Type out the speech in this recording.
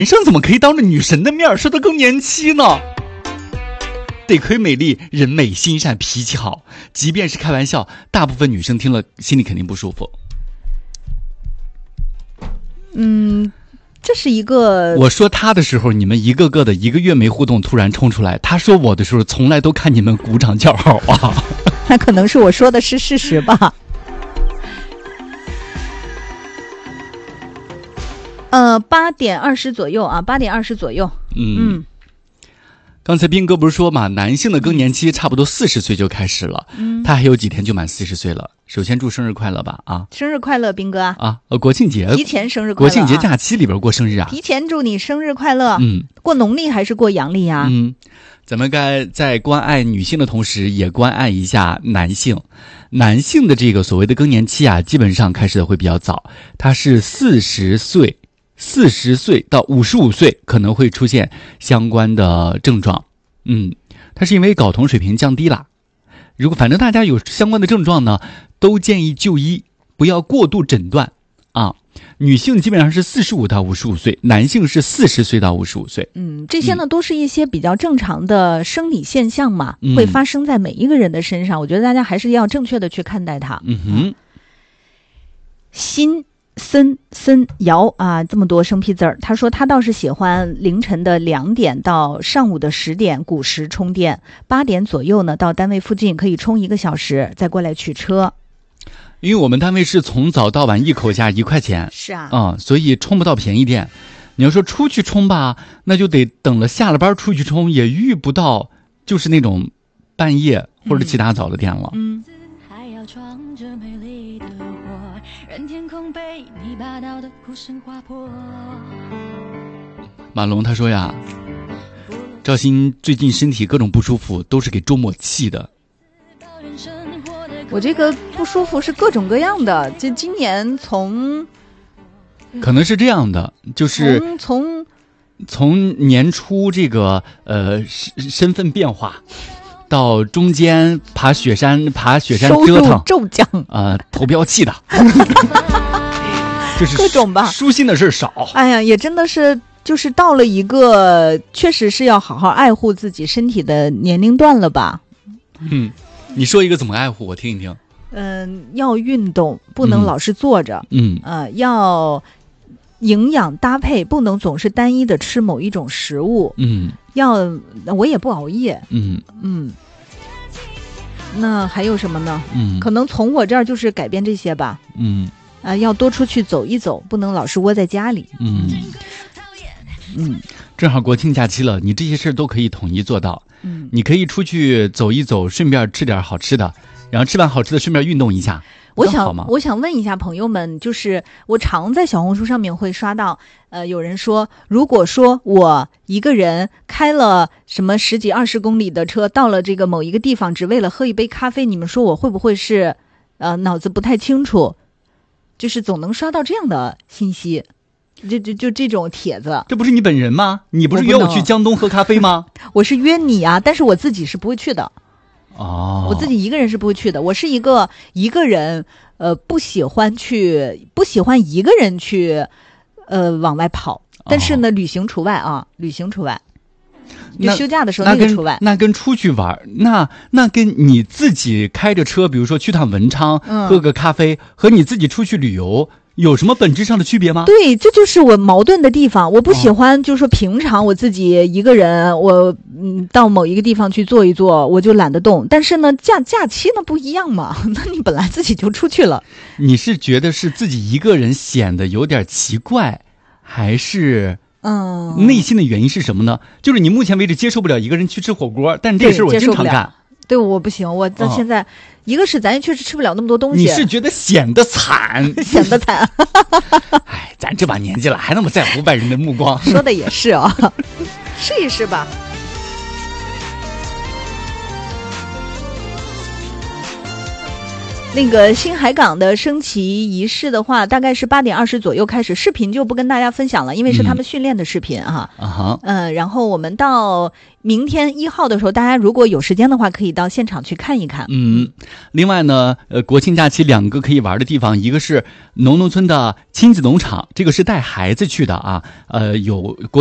男生怎么可以当着女神的面说她更年期呢？得亏美丽，人美心善，脾气好，即便是开玩笑，大部分女生听了心里肯定不舒服。 这是一个， 我说他的时候，你们一个个的1个月没互动，突然冲出来；他说我的时候，从来都看你们鼓掌叫好啊。 那可能是我说的是事实吧。8点20左右啊，8点20左右。 刚才斌哥不是说嘛，男性的更年期差不多40岁就开始了，他还有几天就满40岁了。首先祝生日快乐吧啊！ 生日快乐，斌哥啊！国庆节提前生日快乐， 国庆节假期里边过生日啊！ 提前祝你生日快乐。过农历还是过阳历啊？ 咱们该在关爱女性的同时，也关爱一下男性。男性的这个所谓的更年期啊，基本上开始的会比较早，它是40岁到55岁可能会出现相关的症状。它是因为睾酮水平降低了。如果反正大家有相关的症状呢，都建议就医，不要过度诊断啊。女性基本上是45到55岁，男性是40岁到55岁。 这些呢都是一些比较正常的生理现象嘛，会发生在每一个人的身上。我觉得大家还是要正确的去看待它。森瑶啊，这么多生僻字儿。他说他倒是喜欢凌晨的2点到上午的10点古时充电，8点左右呢到单位附近可以充1个小时，再过来取车。 因为我们单位是从早到晚一口价1块钱， 是啊， 所以充不到便宜店。你要说出去充吧，那就得等了下了班出去充，也遇不到就是那种半夜或者起大早的店了。 还要装着美丽的我，任天空被你霸道的哭声划破。 马龙他说呀，赵鑫最近身体各种不舒服，都是给周末气的。 我这个不舒服是各种各样的，就今年可能是这样的，就是从年初这个身份变化，到中间爬雪山折腾骤降投标气的，就是各种吧， 舒心的事少。 哎呀，也真的是就是到了一个确实是要好好爱护自己身体的年龄段了吧。 你说一个怎么爱护我听一听。 要运动，不能老是坐着。要营养搭配，不能总是单一的吃某一种食物。我也不熬夜。那还有什么呢？可能从我这儿就是改变这些吧。要多出去走一走，不能老是窝在家里。 正好国庆假期了，你这些事儿都可以统一做到。你可以出去走一走，顺便吃点好吃的，然后吃完好吃的顺便运动一下。 我想问一下朋友们，就是我常在小红书上面会刷到有人说，如果说我一个人开了什么10几20公里的车，到了这个某一个地方只为了喝一杯咖啡，你们说我会不会是脑子不太清楚？就是总能刷到这样的信息，就这种帖子。 这不是你本人吗？你不是约我去江东喝咖啡吗？ 我是约你啊，但是我自己是不会去的。我自己一个人是不会去的。我是一个人不喜欢一个人去往外跑，但是呢旅行除外啊，旅行除外。就休假的时候那个除外。 那跟出去玩，那跟你自己开着车，比如说去趟文昌，喝个咖啡，和你自己出去旅游有什么本质上的区别吗？ 对，这就是我矛盾的地方。我不喜欢就是说平常我自己一个人，我到某一个地方去坐一坐，我就懒得动。但是呢假期呢不一样嘛，那你本来自己就出去了。 你是觉得是自己一个人显得有点奇怪，还是内心的原因是什么呢？就是你目前为止接受不了一个人去吃火锅，但这事我经常干。 对，我不行，我到现在一个是咱也确实吃不了那么多东西。 你是觉得显得惨显得惨哎，咱这把年纪了还那么在乎外人的目光。 说的也是啊试一试吧。 那个新海港的升旗仪式的话，大概是8点20左右开始，视频就不跟大家分享了，因为是他们训练的视频哈。然后我们到明天1号的时候，大家如果有时间的话，可以到现场去看一看。 另外呢，国庆假期2个可以玩的地方，一个是农村的亲子农场，这个是带孩子去的啊，有国